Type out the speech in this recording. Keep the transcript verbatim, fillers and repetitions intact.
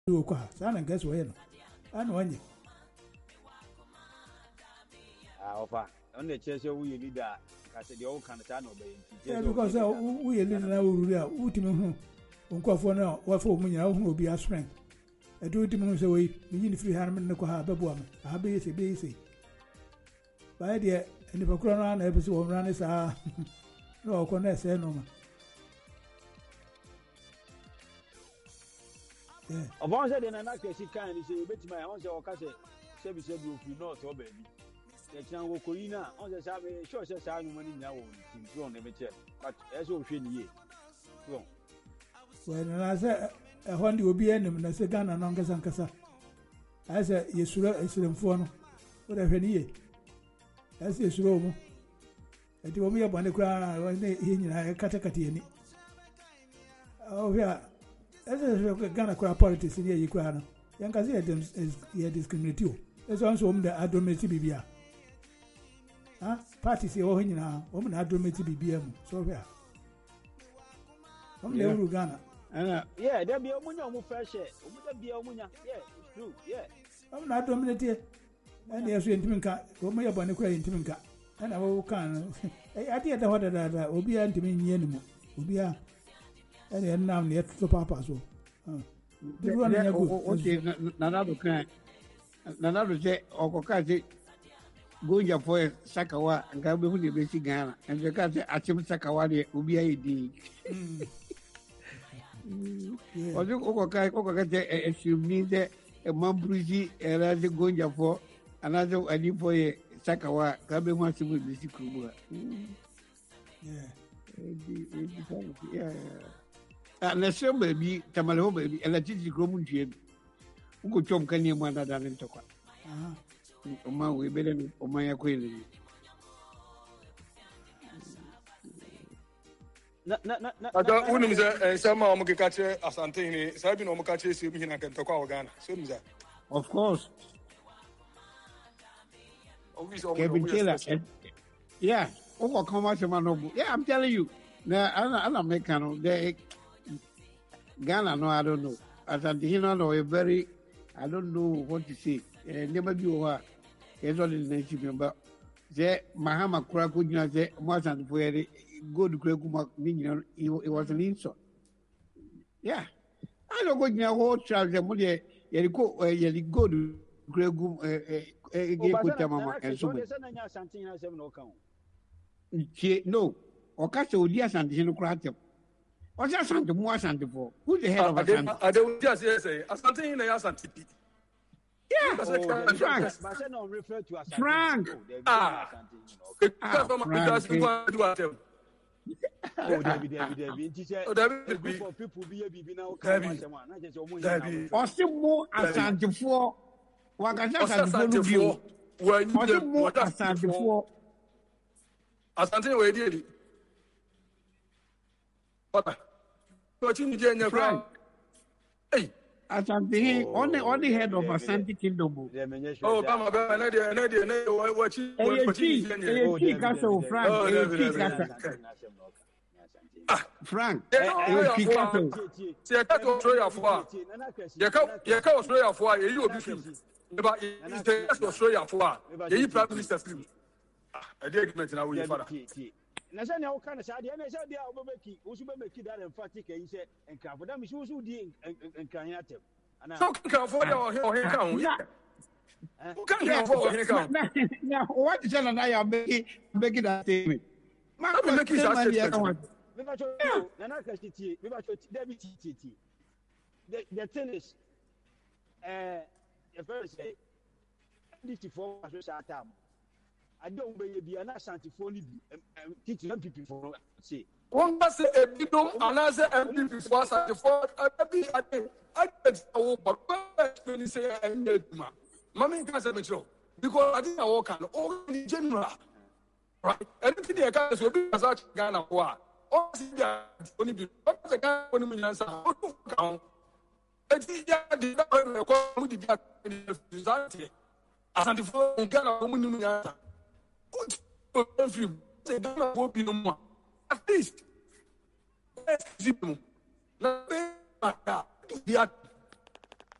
do kwa sana guess we no ana wanye ah ofa on the chese wo ye leader ka se de o kan ta no be yeah because we ye leader na wo ru a utimi hu onkofo na wa fo mu nya hu obi a strength e do utimi hu se we mi ni free hand me ko ha babu am ha be se be se ba de ni pa kuro na na e be se wo mra ne sa no ko na se no ma yeah obon se de na na kwesi kan ni se obetima ya on se o ka se se bi se bi ofi north o ba bi ya chan wo ko yina on se sa be sure se sa anyu mani nya wo team pro na be che but e se o hwe ni ye so well na se e hondi obi enim na se Ghana no nkasa nkasa ai se yesura esiremfo no o da hwe ni ye ai se yesura omu e ti omu ye bone kura ne ihe nyina e kata kata yeni o hwe ese Ghana kura politics ni ye kura no yanka se ye discriminate o ese onso omu da adometi bibia ah parties ye wo nyina omu na adometi bibia mu so hwe omu le uru Ghana ana yeah there be omunya omu fair share omu da bia omunya yeah it's true yeah omu na adometi and yes we ntiminka omu ye bone kura ntiminka ana wo kan eh ati da hoda da da obi a ntimi nyi enimu obi a and ye nam ne to papa so ah the one na go okay na na do kan na na do je okoka je gonja for sakawa nga be hu de be si Ghana and je ka se achim sakawa de obi a yedi ojo okoka okoka je assume de e mambruji era de gonja for anazo ani for sakawa ka be hu achim be si kubu yeah yeah ah na se baby tamale ho baby ela titi kromu ntue uko chom kan ye mwana da nto kwa ah oma we bele no oma ya kwele na na na na ada unum ze sama o mukeka che asante ni sabi no muka che se mu hina kan to kwa Ghana so nza of course obviously o Kevin Taylor yeah uko kama sema no yeah I'm telling you na ana ana mekano de Ghana no I don't know asante hina no a very I don't know what to say never be over is all in the nation but the Mahama kura ko nyina ze mo asante fo yere good kura kuma ni nyina it was an insult yeah I don't go nyina ho travel mo de yere ko yere good kura gum eh eh ge ko tamama enso mo no o ka se odi asante hino kura tem o se asante mo asante fo who the hell of asante I don't just say asante hina ya asante pi yeah oh, Frank but no refer to as Frank ah because from because you want to attempt oh David David David teacher oh David be for people be be now come na just omo David o se mo asante fo wa ka asante fo for when o se mo asante fo asante we dey di papa to chi ni je nya Frank hey Asante, on the on the head of Asante Kingdom. Oh, Bama, Bama, na dia, na dia, na what you what you Frank, Frank, Frank. See, I can't Australia for. You can't, you can't Australia for. You will be free. But it's the Australia for. You prime minister free. I did agreement now with your father. Na sɛ nea woka no saa deɛ na sɛ deɛ a wobɛbɛki wo so bɛmɛki that emphatic ayi sɛ nkrafo da mehye wo so wodi nkranhe atɛm so nkrafo deɛ ɔhe ka ho woka nkrafo ɔhe ka ho na what is that na ya make make that statement ma me make that statement me ba cho na na ka tie me ba cho da bi tie tie the the thing is eh the first say this for so sa time I don't believe you are not Santifoni teaching M P P for say. One must say a bidom and as a M P P for Santiford, I be at the I get a but when you say a ma. Mammy can't say metro because I didn't walk on all in general. Right? Anything they can't will be as such Ghana war. All only be what the guy when we answer. Count. It's the community. As Santiford Ghana woman answer. Every say Ghana won't be no more. At least, let's see them. Let me